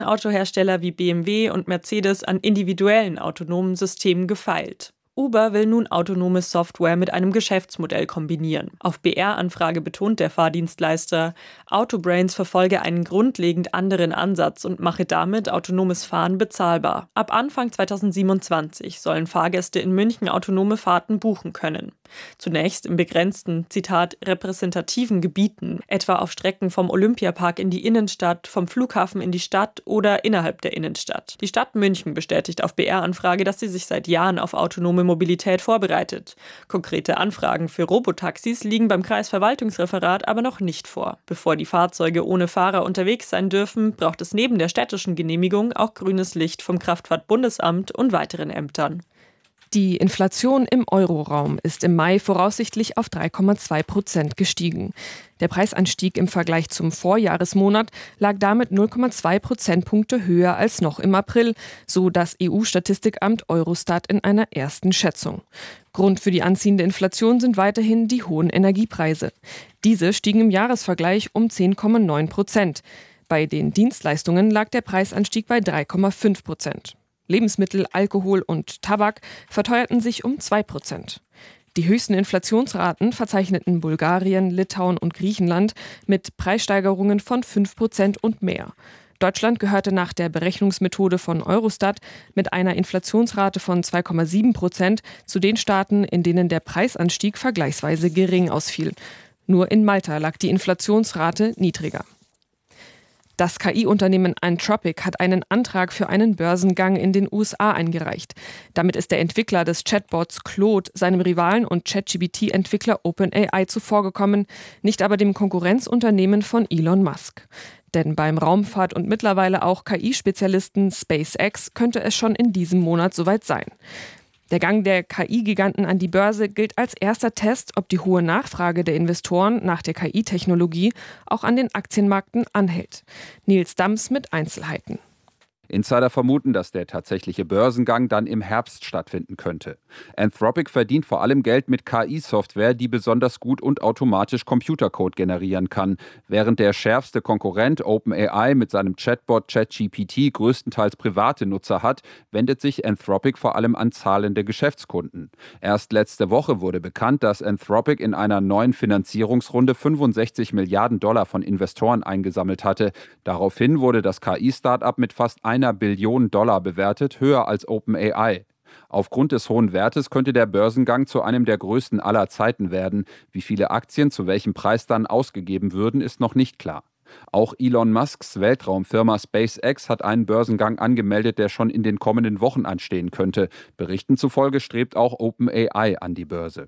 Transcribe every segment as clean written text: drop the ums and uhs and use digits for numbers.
Autohersteller wie BMW und Mercedes an individuellen autonomen Systemen gefeilt. Uber will nun autonome Software mit einem Geschäftsmodell kombinieren. Auf BR-Anfrage betont der Fahrdienstleister, Autobrains verfolge einen grundlegend anderen Ansatz und mache damit autonomes Fahren bezahlbar. Ab Anfang 2027 sollen Fahrgäste in München autonome Fahrten buchen können. Zunächst in begrenzten, Zitat, repräsentativen Gebieten, etwa auf Strecken vom Olympiapark in die Innenstadt, vom Flughafen in die Stadt oder innerhalb der Innenstadt. Die Stadt München bestätigt auf BR-Anfrage, dass sie sich seit Jahren auf autonome Mobilität vorbereitet. Konkrete Anfragen für Robotaxis liegen beim Kreisverwaltungsreferat aber noch nicht vor. Bevor die Fahrzeuge ohne Fahrer unterwegs sein dürfen, braucht es neben der städtischen Genehmigung auch grünes Licht vom Kraftfahrtbundesamt und weiteren Ämtern. Die Inflation im Euroraum ist im Mai voraussichtlich auf 3,2% gestiegen. Der Preisanstieg im Vergleich zum Vorjahresmonat lag damit 0,2 Prozentpunkte höher als noch im April, so das EU-Statistikamt Eurostat in einer ersten Schätzung. Grund für die anziehende Inflation sind weiterhin die hohen Energiepreise. Diese stiegen im Jahresvergleich um 10,9%. Bei den Dienstleistungen lag der Preisanstieg bei 3,5%. Lebensmittel, Alkohol und Tabak verteuerten sich um 2%. Die höchsten Inflationsraten verzeichneten Bulgarien, Litauen und Griechenland mit Preissteigerungen von 5% und mehr. Deutschland gehörte nach der Berechnungsmethode von Eurostat mit einer Inflationsrate von 2,7% zu den Staaten, in denen der Preisanstieg vergleichsweise gering ausfiel. Nur in Malta lag die Inflationsrate niedriger. Das KI-Unternehmen Anthropic hat einen Antrag für einen Börsengang in den USA eingereicht. Damit ist der Entwickler des Chatbots Claude seinem Rivalen und ChatGPT-Entwickler OpenAI zuvorgekommen, nicht aber dem Konkurrenzunternehmen von Elon Musk. Denn beim Raumfahrt- und mittlerweile auch KI-Spezialisten SpaceX könnte es schon in diesem Monat soweit sein. Der Gang der KI-Giganten an die Börse gilt als erster Test, ob die hohe Nachfrage der Investoren nach der KI-Technologie auch an den Aktienmärkten anhält. Nils Dams mit Einzelheiten. Insider vermuten, dass der tatsächliche Börsengang dann im Herbst stattfinden könnte. Anthropic verdient vor allem Geld mit KI-Software, die besonders gut und automatisch Computercode generieren kann. Während der schärfste Konkurrent OpenAI mit seinem Chatbot ChatGPT größtenteils private Nutzer hat, wendet sich Anthropic vor allem an zahlende Geschäftskunden. Erst letzte Woche wurde bekannt, dass Anthropic in einer neuen Finanzierungsrunde 65 Milliarden Dollar von Investoren eingesammelt hatte. Daraufhin wurde das KI-Startup mit fast 1 Billion Dollar bewertet, höher als OpenAI. Aufgrund des hohen Wertes könnte der Börsengang zu einem der größten aller Zeiten werden. Wie viele Aktien zu welchem Preis dann ausgegeben würden, ist noch nicht klar. Auch Elon Musks Weltraumfirma SpaceX hat einen Börsengang angemeldet, der schon in den kommenden Wochen anstehen könnte. Berichten zufolge strebt auch OpenAI an die Börse.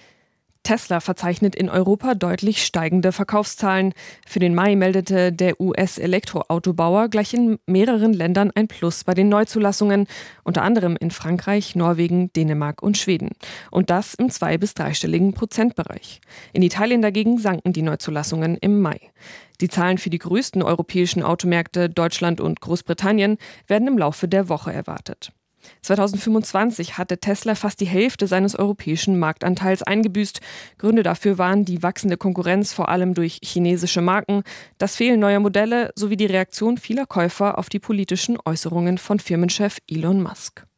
Tesla verzeichnet in Europa deutlich steigende Verkaufszahlen. Für den Mai meldete der US-Elektroautobauer gleich in mehreren Ländern ein Plus bei den Neuzulassungen, unter anderem in Frankreich, Norwegen, Dänemark und Schweden. Und das im 2- bis 3-stelligen Prozentbereich. In Italien dagegen sanken die Neuzulassungen im Mai. Die Zahlen für die größten europäischen Automärkte Deutschland und Großbritannien werden im Laufe der Woche erwartet. 2025 hatte Tesla fast die Hälfte seines europäischen Marktanteils eingebüßt. Gründe dafür waren die wachsende Konkurrenz vor allem durch chinesische Marken, das Fehlen neuer Modelle sowie die Reaktion vieler Käufer auf die politischen Äußerungen von Firmenchef Elon Musk.